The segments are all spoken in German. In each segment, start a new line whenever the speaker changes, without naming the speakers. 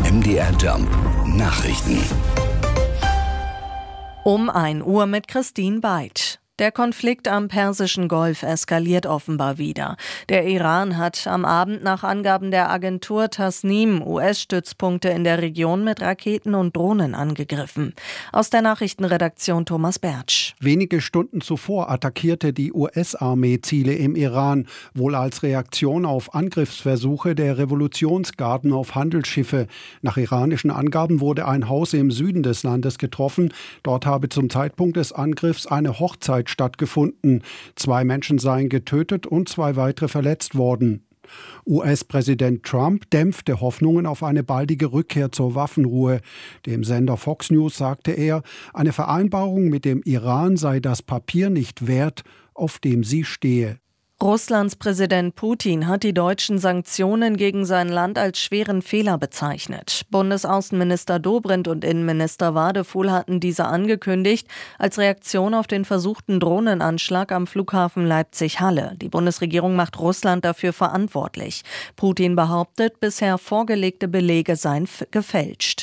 MDR Jump Nachrichten.
Um 1 Uhr mit Christine Beid. Der Konflikt am Persischen Golf eskaliert offenbar wieder. Der Iran hat am Abend nach Angaben der Agentur Tasnim US-Stützpunkte in der Region mit Raketen und Drohnen angegriffen. Aus der Nachrichtenredaktion Thomas Bertsch.
Wenige Stunden zuvor attackierte die US-Armee Ziele im Iran, wohl als Reaktion auf Angriffsversuche der Revolutionsgarden auf Handelsschiffe. Nach iranischen Angaben wurde ein Haus im Süden des Landes getroffen. Dort habe zum Zeitpunkt des Angriffs eine Hochzeit stattgefunden. 2 Menschen seien getötet und 2 weitere verletzt worden. US-Präsident Trump dämpfte Hoffnungen auf eine baldige Rückkehr zur Waffenruhe. Dem Sender Fox News sagte er, eine Vereinbarung mit dem Iran sei das Papier nicht wert, auf dem sie stehe.
Russlands Präsident Putin hat die deutschen Sanktionen gegen sein Land als schweren Fehler bezeichnet. Bundesaußenminister Dobrindt und Innenminister Wadefuhl hatten diese angekündigt als Reaktion auf den versuchten Drohnenanschlag am Flughafen Leipzig-Halle. Die Bundesregierung macht Russland dafür verantwortlich. Putin behauptet, bisher vorgelegte Belege seien gefälscht.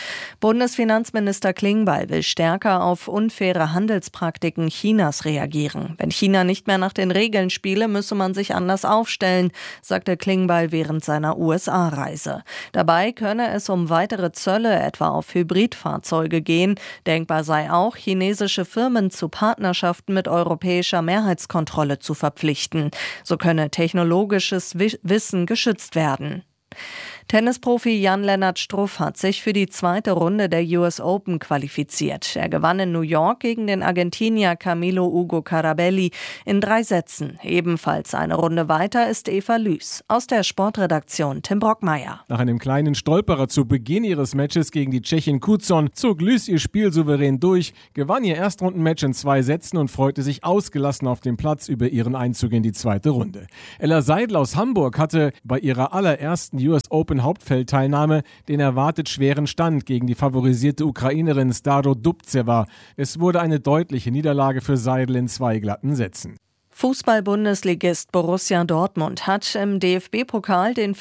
Bundesfinanzminister Klingbeil will stärker auf unfaire Handelspraktiken Chinas reagieren. Wenn China nicht mehr nach den Regeln spiele, müsse man sich anders aufstellen, sagte Klingbeil während seiner USA-Reise. Dabei könne es um weitere Zölle, etwa auf Hybridfahrzeuge, gehen. Denkbar sei auch, chinesische Firmen zu Partnerschaften mit europäischer Mehrheitskontrolle zu verpflichten. So könne technologisches Wissen geschützt werden. Tennisprofi Jan-Lennart Struff hat sich für die 2. Runde der US Open qualifiziert. Er gewann in New York gegen den Argentinier Camilo Ugo Carabelli in 3 Sätzen. Ebenfalls eine Runde weiter ist Eva Lüß. Aus der Sportredaktion Tim Brockmeier.
Nach einem kleinen Stolperer zu Beginn ihres Matches gegen die Tschechin Kuzon zog Lüß ihr Spiel souverän durch, gewann ihr Erstrundenmatch in 2 Sätzen und freute sich ausgelassen auf dem Platz über ihren Einzug in die 2. Runde. Ella Seidel aus Hamburg hatte bei ihrer allerersten US Open Hauptfeldteilnahme den erwartet schweren Stand gegen die favorisierte Ukrainerin Staro Dubceva. Es wurde eine deutliche Niederlage für Seidel in 2 glatten Sätzen.
Fußball-Bundesligist Borussia Dortmund hat im DFB-Pokal den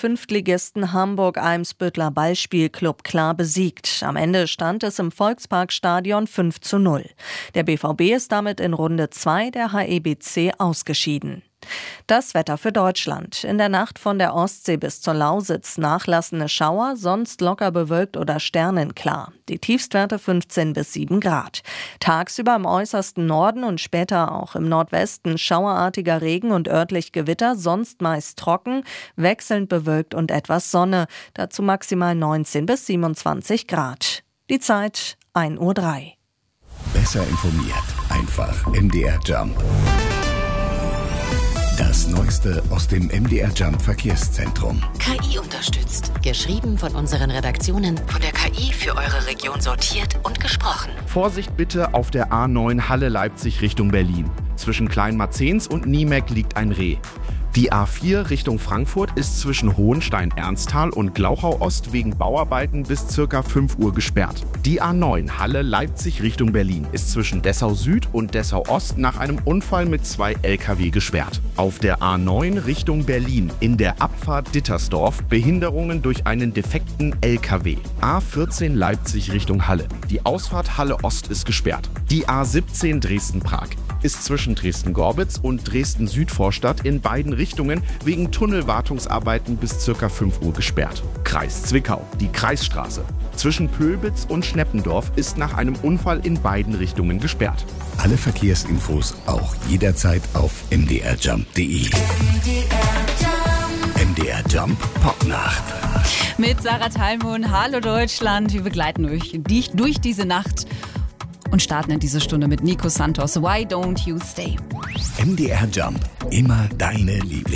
5. Hamburg-Eimsbüttler Ballspielclub klar besiegt. Am Ende stand es im Volksparkstadion 5:0. Der BVB ist damit in Runde 2 der HEBC ausgeschieden. Das Wetter für Deutschland. In der Nacht von der Ostsee bis zur Lausitz nachlassende Schauer, sonst locker bewölkt oder sternenklar. Die Tiefstwerte 15 bis 7 Grad. Tagsüber im äußersten Norden und später auch im Nordwesten schauerartiger Regen und örtlich Gewitter, sonst meist trocken, wechselnd bewölkt und etwas Sonne. Dazu maximal 19 bis 27 Grad. Die Zeit 1:03 Uhr.
Besser informiert. Einfach MDR Jump. Das Neueste aus dem MDR Jump Verkehrszentrum.
KI unterstützt. Geschrieben von unseren Redaktionen, von der KI für eure Region sortiert und gesprochen.
Vorsicht bitte auf der A9 Halle-Leipzig Richtung Berlin. Zwischen Kleinmarzens und Niemek liegt ein Reh. Die A4 Richtung Frankfurt ist zwischen Hohenstein-Ernsthal und Glauchau-Ost wegen Bauarbeiten bis ca. 5 Uhr gesperrt. Die A9 Halle-Leipzig Richtung Berlin ist zwischen Dessau-Süd und Dessau-Ost nach einem Unfall mit 2 Lkw gesperrt. Auf der A9 Richtung Berlin in der Abfahrt Dittersdorf Behinderungen durch einen defekten Lkw. A14 Leipzig Richtung Halle. Die Ausfahrt Halle-Ost ist gesperrt. Die A17 Dresden-Prag ist zwischen Dresden-Gorbitz und Dresden-Südvorstadt in beiden Richtungen wegen Tunnelwartungsarbeiten bis ca. 5 Uhr gesperrt. Kreis Zwickau, die Kreisstraße. Zwischen Pölbitz und Schneppendorf ist nach einem Unfall in beiden Richtungen gesperrt.
Alle Verkehrsinfos auch jederzeit auf mdrjump.de. MDR Jump Popnacht.
Mit Sarah Thalmon. Hallo Deutschland. Wir begleiten dich durch diese Nacht und starten in diese Stunde mit Nico Santos. Why don't you stay?
MDR Jump. Immer deine Lieblings.